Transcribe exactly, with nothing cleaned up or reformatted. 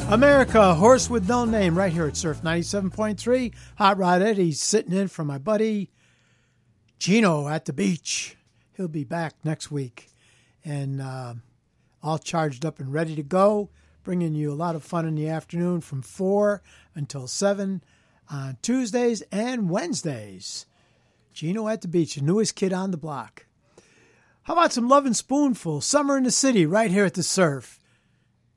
America, Horse with No Name, right here at Surf ninety-seven point three. Hot Rod Eddie's sitting in for my buddy Gino at the beach. He'll be back next week and uh, all charged up and ready to go, bringing you a lot of fun in the afternoon from four until seven on Tuesdays and Wednesdays. Gino at the beach, the newest kid on the block. How about some Love and Spoonful, Summer in the City, right here at the Surf.